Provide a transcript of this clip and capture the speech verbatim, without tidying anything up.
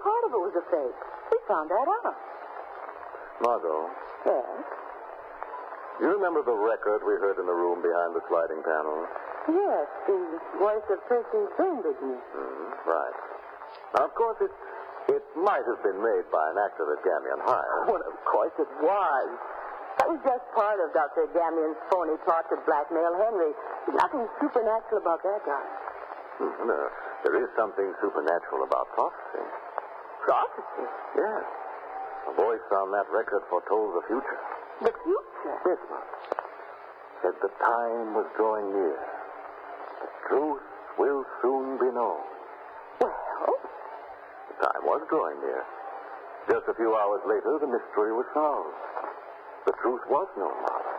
part of it was a fake. We found that out. Margot. Yes? You remember the record we heard in the room behind the sliding panel? Yes, the voice of Percy Brinderton. Mm, right. Now, of course, it, it might have been made by an actor that Gamion hired. Well, of course it was. That was just part of Doctor Gamion's phony plot to blackmail Henry. There's nothing supernatural about that guy. Hmm, no, there is something supernatural about prophecy. Prophecy? Yes. The voice on that record foretold the future. The future? This one said the time was drawing near. The truth will soon be known. Well? The time was drawing near. Just a few hours later, the mystery was solved. The truth was known, Martha.